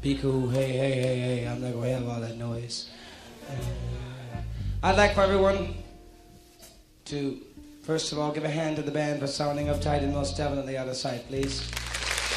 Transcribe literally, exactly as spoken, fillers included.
Be cool, hey, hey, hey, hey, I'm not going to have all that noise. Uh, I'd like for everyone to, first of all, give a hand to the band for sounding uptight and most definitely out of sight, please.